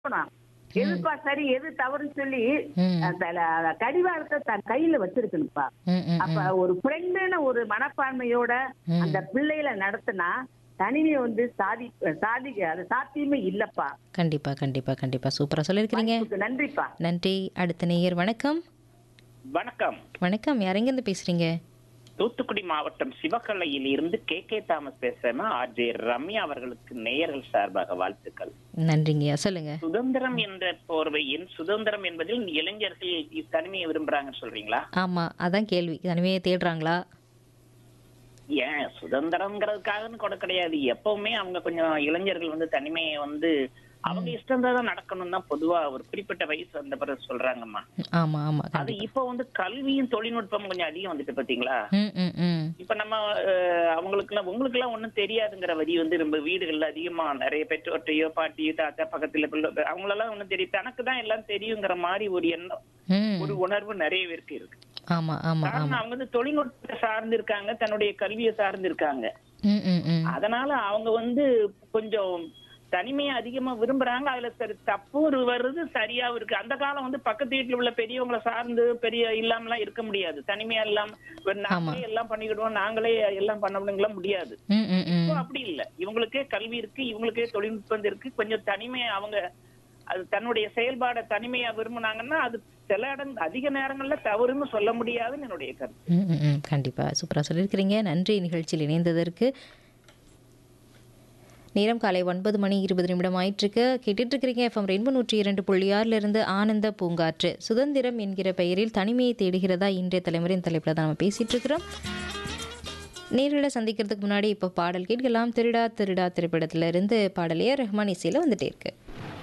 இருக்கணும். எதுப்பா சரி எது தவறுன்னு சொல்லி ம். கடிவாளத்தை தன் கையில வச்சிருக்கணும்ப்பா. ம், ம், அப்ப ம். ஒரு ஃப்ரெண்டுன்னு ஒரு மனப்பான்மையோட ம். அந்த பிள்ளைகளை நடத்தினா தனிமையை வந்து அது சாத்தியமே இல்லப்பா. கண்டிப்பா, கண்டிப்பா, கண்டிப்பா. சூப்பரா சொல்லியிருக்கிறீங்க. வாய்ப்புக்கு நன்றிப்பா. நன்றி. அடுத்த நேயர் வணக்கம். வணக்கம். வணக்கம். யார் எங்கேருந்து பேசுறீங்க? தூத்துக்குடி மாவட்டம் சிவகலையில் இருந்து கே தாமஸ் பேசுறேன். ஆர்ஜே ரம்யா அவர்களுக்கு நேயர்கள் சார்பாக வாழ்த்துக்கள். நன்றிங்கய்யா. சொல்லுங்க. சுதந்திரம் என்ற போர்வையின் சுதந்திரம் என்பதில் இளைஞர்கள் தனிமையை விரும்புறாங்கன்னு சொல்றீங்களா? ஆமா. அதான் கேள்வி. தனிமையை தேடுறாங்களா? ஏன் சுதந்திரம்ங்கிறதுக்காக கூட கிடையாது. எப்பவுமே அவங்க கொஞ்சம் இளைஞர்கள் வந்து தனிமையை வந்து அவங்க இஷ்டம் தான் நடக்கணும் தான் பொதுவா ஒரு குறிப்பிட்ட வயசு வந்த பிறகு சொல்றாங்கம்மா. ஆமா, ஆமா. அது கண்டிப்பா. இப்ப வந்து கல்வியும் தொழில்நுட்பம் கொஞ்சம் அதிகம் வந்துட்டு பாத்தீங்களா? ம், ம், ம். இப்ப நம்ம உங்களுக்கு எல்லாம் ஒண்ணும் தெரியாதுங்கிற வரி வந்து நம்ம வீடுகள்ல அதிகமா நிறைய பெற்றோர்ட்டையோ பாட்டியோ தாத்தா பக்கத்துல அவங்களெல்லாம் ஒண்ணும் தெரியும், தனக்கு தான் எல்லாம் தெரியுங்கிற மாதிரி ஒரு எண்ணம், ம். ஒரு உணர்வு நிறைய பேருக்கு இருக்கு. ஆமா, ஆமா, காரணம் ஆமா. அவங்க வந்து தொழில்நுட்பத்தை சார்ந்து இருக்காங்க, தன்னுடைய கல்வியை சார்ந்து இருக்காங்க. ம், ம், ம். அதனால அவங்க வந்து கொஞ்சம் தனிமையை அதிகமா விரும்புறாங்க. அதுல சரி தப்பு வருது, சரியாவும் இருக்கு. அந்த காலம் வந்து பக்கத்து வீட்டுல உள்ள பெரியவங்களை சார்ந்து பெரிய இல்லாமலாம் இருக்க முடியாது. தனிமையா இல்லாம நாங்களே எல்லாம் பண்ணிக்கிடுவோம், நாங்களே எல்லாம் பண்ண முடியாது. ம், ம், ம். இப்போ அப்படி இல்ல. இவங்களுக்கே கல்வி இருக்கு, இவங்களுக்கே தொழில்நுட்பம் இருக்கு. கொஞ்சம் தனிமையை அவங்க அது தன்னுடைய செயல்பாட தனிமையா விரும்புனாங்கன்னா அது சில அதிக நேரங்கள்ல தவறுன்னு சொல்ல முடியாதுன்னு என்னுடைய கருத்து. ம், ம், ம். கண்டிப்பா. சூப்பரா சொல்லியிருக்கிறீங்க. நன்றி நிகழ்ச்சியில் இணைந்ததற்கு. நேரம் காலை 9 மணி 20 நிமிடம் ஆயிட்டிருக்கு. கேட்டுட்டு இருக்கிறீங்க எஃப்எம் ரெயின்போ 102.6 இருந்து ஆனந்த பூங்காற்று. சுதந்திரம் என்கிற பெயரில் தனிமையை தேடுகிறதா இன்றைய தலைமுறையின் தலைப்பில் தான் நம்ம பேசிட்டு இருக்கிறோம். நேர்களை சந்திக்கிறதுக்கு முன்னாடி இப்போ பாடல் கேட்கலாம். திருடா திருடா திரைப்படத்துல இருந்து பாடல் ரஹ்மான் இசையில் வந்துட்டே இருக்கு.